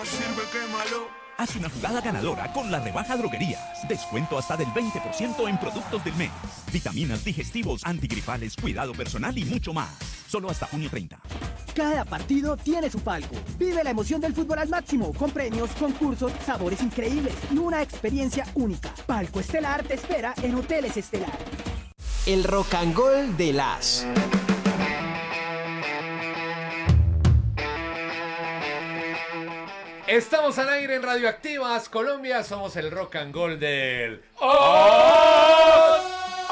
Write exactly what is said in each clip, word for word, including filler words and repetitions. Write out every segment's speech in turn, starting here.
Sirve, quémalo. Haz una jugada ganadora con la rebaja Droguerías. Descuento hasta del veinte por ciento en productos del mes. Vitaminas, digestivos, antigripales, cuidado personal y mucho más. Solo hasta junio treinta. Cada partido tiene su palco. Vive la emoción del fútbol al máximo, con premios, concursos, sabores increíbles y una experiencia única. Palco Estelar te espera en Hoteles Estelar. El rock and roll de las... Estamos al aire en Radioactivas Colombia, somos el rock and roll del ¡Os!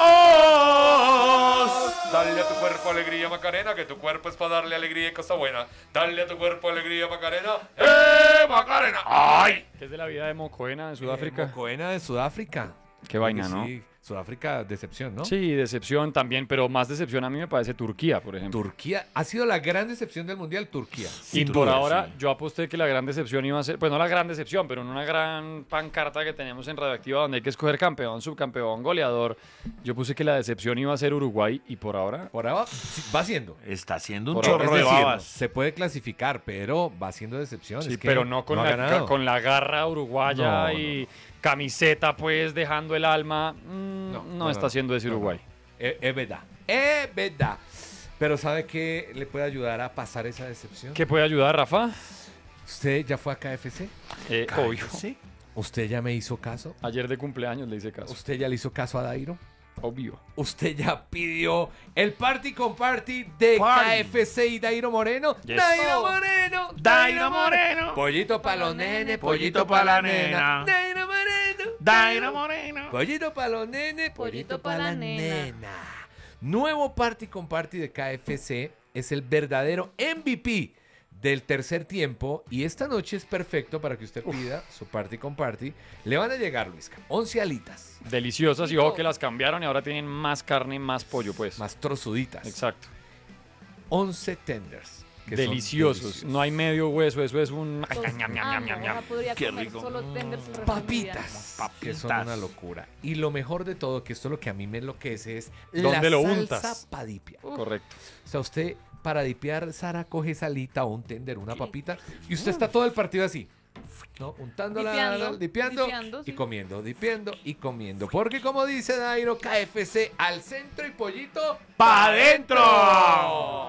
¡Os! Dale a tu cuerpo alegría, Macarena, que tu cuerpo es para darle alegría y cosa buena. Dale a tu cuerpo alegría, Macarena. ¡Eh, Macarena! ¡Ay! ¿Qué es de la vida de Mocoena en Sudáfrica? Eh, Mocoena de Sudáfrica. Qué vaina, sí, ¿no? Sudáfrica, decepción, ¿no? Sí, decepción también, pero más decepción a mí me parece Turquía, por ejemplo. Turquía ha sido la gran decepción del Mundial, Turquía. Y por ahora yo aposté que la gran decepción iba a ser, pues no la gran decepción, pero en una gran pancarta que tenemos en Radioactiva donde hay que escoger campeón, subcampeón, goleador, yo puse que la decepción iba a ser Uruguay y por ahora... Por ahora sí, va siendo. Está haciendo un Por chorro Es de decir, babas. se puede clasificar, pero va siendo decepción. Sí, es que pero no con, ha la, ganado. con la garra uruguaya No, y no, camiseta pues dejando el alma. Mm, no, No, no, está no, haciendo ese no, Uruguay. no. Es, es verdad. Es verdad. Pero ¿sabe qué le puede ayudar a pasar esa decepción? ¿Qué puede ayudar, Rafa? ¿Usted ya fue a K F C? Eh, obvio. Sí. ¿Usted ya me hizo caso? Ayer de cumpleaños le hice caso. ¿Usted ya le hizo caso a Dairo? Obvio. ¿Usted ya pidió el party con party de Party. K F C y Dairo Moreno? Yes. ¡Dairo Moreno! Dairo Moreno. Pollito pa' los nenes, Pollito pa' la nena. Dairo Moreno. Dairo Moreno. Pollito pa' los nenes, pollito pa' la nena. Nuevo party con party de K F C es el verdadero M V P del tercer tiempo y esta noche es perfecto para que usted pida su party con party. Le van a llegar, Luisca, once alitas, Deliciosas y ojo que las cambiaron y ahora tienen más carne, más pollo, pues. más trozuditas, Exacto. once tenders. que son Deliciosos. deliciosos. No hay medio hueso, eso es un... Tos- ñam, ñam, ñam, ah, ñam, no, ñam. ojalá podría Qué comer rico. solo tenders el resto de mi vida. Papitas, que son Papitas. una locura. Y lo mejor de todo, que esto es lo que a mí me enloquece, es ¿Dónde la lo salsa untas? pa' dipiar. Correcto. O sea, usted para dipear, Sara coge salita o un tender, una papita, y usted está todo el partido así, ¿no? Untándola, Dipeando, dipeando, dipeando, y sí. comiendo, dipiendo y comiendo. Porque como dice Dairo, K F C al centro y pollito ¡Pa' adentro!